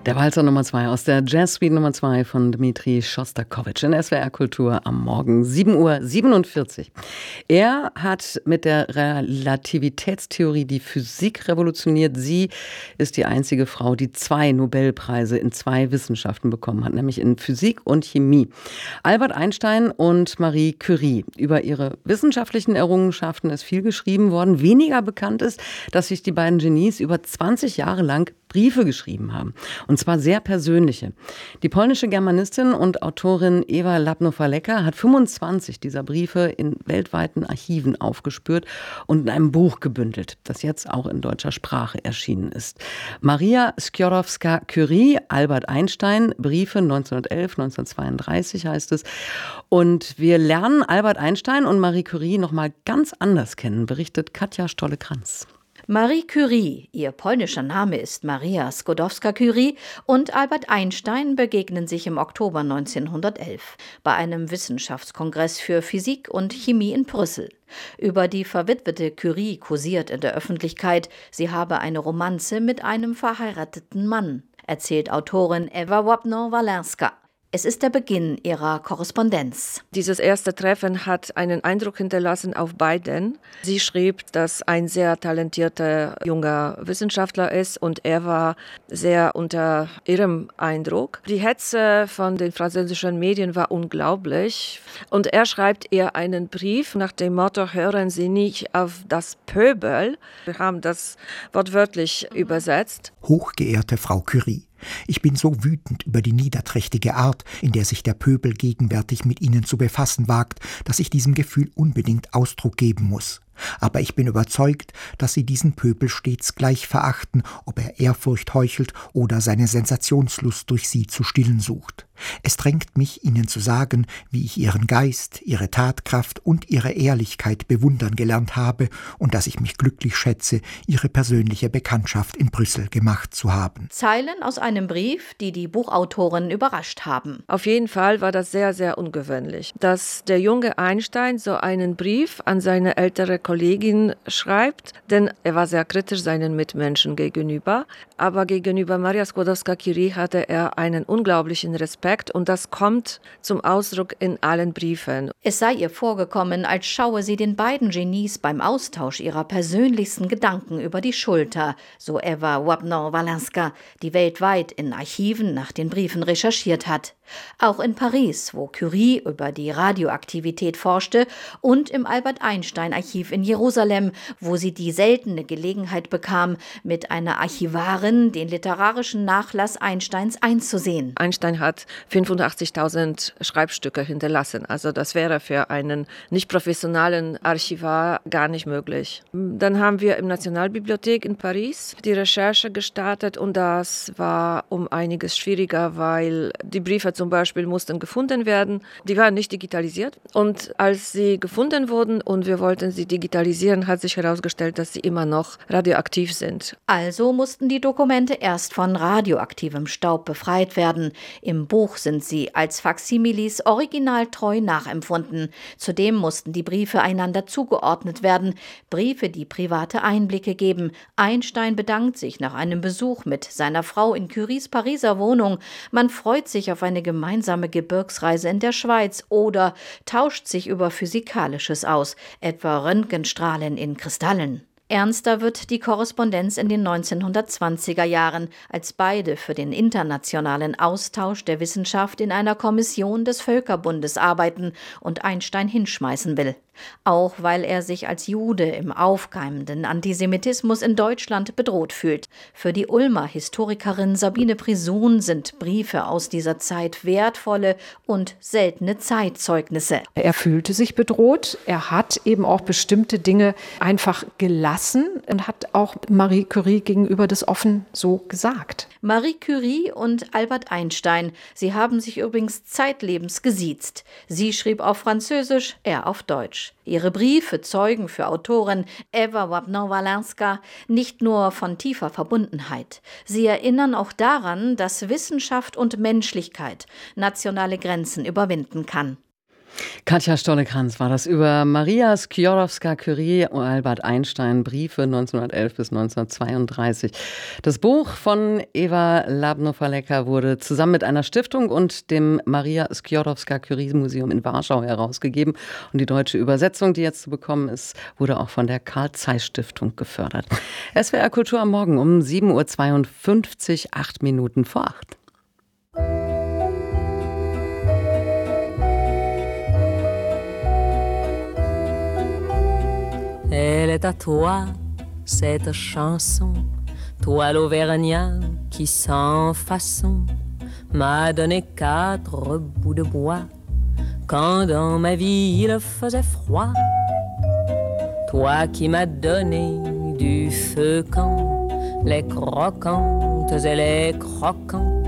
Der Walzer Nummer 2 aus der Jazz Suite Nummer 2 von Dmitri Schostakowitsch in SWR Kultur am Morgen 7:47 Uhr. Er hat mit der Relativitätstheorie die Physik revolutioniert. Sie ist die einzige Frau, die 2 Nobelpreise in 2 Wissenschaften bekommen hat, nämlich in Physik und Chemie. Albert Einstein und Marie Curie. Über ihre wissenschaftlichen Errungenschaften ist viel geschrieben worden. Weniger bekannt ist, dass sich die beiden Genies über 20 Jahre lang Briefe geschrieben haben. Und zwar sehr persönliche. Die polnische Germanistin und Autorin Ewa Lapnowa-Lecker hat 25 dieser Briefe in weltweiten Archiven aufgespürt und in einem Buch gebündelt, das jetzt auch in deutscher Sprache erschienen ist. Maria Skłodowska-Curie, Albert Einstein, Briefe 1911, 1932 heißt es. Und wir lernen Albert Einstein und Marie Curie noch mal ganz anders kennen, berichtet Katja Stolle-Kranz. Marie Curie, ihr polnischer Name ist Maria Skłodowska-Curie, und Albert Einstein begegnen sich im Oktober 1911 bei einem Wissenschaftskongress für Physik und Chemie in Brüssel. Über die verwitwete Curie kursiert in der Öffentlichkeit, sie habe eine Romanze mit einem verheirateten Mann, erzählt Autorin Ewa Wapno-Walęska. Es ist der Beginn ihrer Korrespondenz. Dieses erste Treffen hat einen Eindruck hinterlassen auf beiden. Sie schrieb, dass ein sehr talentierter junger Wissenschaftler ist und er war sehr unter ihrem Eindruck. Die Hetze von den französischen Medien war unglaublich und er schreibt ihr einen Brief nach dem Motto: Hören Sie nicht auf das Pöbel. Wir haben das wortwörtlich übersetzt. Hochgeehrte Frau Curie, ich bin so wütend über die niederträchtige Art, in der sich der Pöbel gegenwärtig mit Ihnen zu befassen wagt, dass ich diesem Gefühl unbedingt Ausdruck geben muss. Aber ich bin überzeugt, dass Sie diesen Pöbel stets gleich verachten, ob er Ehrfurcht heuchelt oder seine Sensationslust durch Sie zu stillen sucht. Es drängt mich, Ihnen zu sagen, wie ich Ihren Geist, Ihre Tatkraft und Ihre Ehrlichkeit bewundern gelernt habe und dass ich mich glücklich schätze, Ihre persönliche Bekanntschaft in Brüssel gemacht zu haben. Zeilen aus einem Brief, die die Buchautoren überrascht haben. Auf jeden Fall war das sehr, sehr ungewöhnlich, dass der junge Einstein so einen Brief an seine ältere Kollegin schreibt, denn er war sehr kritisch seinen Mitmenschen gegenüber, aber gegenüber Maria Skłodowska-Curie hatte er einen unglaublichen Respekt und das kommt zum Ausdruck in allen Briefen. Es sei ihr vorgekommen, als schaue sie den beiden Genies beim Austausch ihrer persönlichsten Gedanken über die Schulter, so Ewa Wapno-Walęska, die weltweit in Archiven nach den Briefen recherchiert hat. Auch in Paris, wo Curie über die Radioaktivität forschte, und im Albert-Einstein-Archiv in Jerusalem, wo sie die seltene Gelegenheit bekam, mit einer Archivarin den literarischen Nachlass Einsteins einzusehen. Einstein hat 85.000 Schreibstücke hinterlassen, also das wäre für einen nicht professionellen Archivar gar nicht möglich. Dann haben wir im Nationalbibliothek in Paris die Recherche gestartet und das war um einiges schwieriger, weil die Briefe zum Beispiel mussten gefunden werden. Die waren nicht digitalisiert. Und als sie gefunden wurden und wir wollten sie digitalisieren, hat sich herausgestellt, dass sie immer noch radioaktiv sind. Also mussten die Dokumente erst von radioaktivem Staub befreit werden. Im Buch sind sie als Faksimilis originaltreu nachempfunden. Zudem mussten die Briefe einander zugeordnet werden. Briefe, die private Einblicke geben. Einstein bedankt sich nach einem Besuch mit seiner Frau in Curies Pariser Wohnung. Man freut sich auf eine gemeinsame Gebirgsreise in der Schweiz oder tauscht sich über Physikalisches aus, etwa Röntgenstrahlen in Kristallen. Ernster wird die Korrespondenz in den 1920er Jahren, als beide für den internationalen Austausch der Wissenschaft in einer Kommission des Völkerbundes arbeiten und Einstein hinschmeißen will. Auch weil er sich als Jude im aufkeimenden Antisemitismus in Deutschland bedroht fühlt. Für die Ulmer Historikerin Sabine Prisun sind Briefe aus dieser Zeit wertvolle und seltene Zeitzeugnisse. Er fühlte sich bedroht, er hat eben auch bestimmte Dinge einfach gelassen und hat auch Marie Curie gegenüber das offen so gesagt. Marie Curie und Albert Einstein, sie haben sich übrigens zeitlebens gesiezt. Sie schrieb auf Französisch, er auf Deutsch. Ihre Briefe zeugen für Autorin Ewa Wapno-Walęska nicht nur von tiefer Verbundenheit. Sie erinnern auch daran, dass Wissenschaft und Menschlichkeit nationale Grenzen überwinden kann. Katja Stolle-Krantz war das über Maria Skłodowska-Curie und Albert Einstein, Briefe 1911 bis 1932. Das Buch von Eva Labnowaleka wurde zusammen mit einer Stiftung und dem Maria Skłodowska-Curie-Museum in Warschau herausgegeben. Und die deutsche Übersetzung, die jetzt zu bekommen ist, wurde auch von der Carl-Zeiss-Stiftung gefördert. SWR Kultur am Morgen um 7.52 Uhr, 8 Minuten vor 8. Elle est à toi, cette chanson, toi l'Auvergnat qui sans façon m'a donné 4 bouts de bois quand dans ma vie il faisait froid. Toi qui m'as donné du feu quand les croquantes et les croquants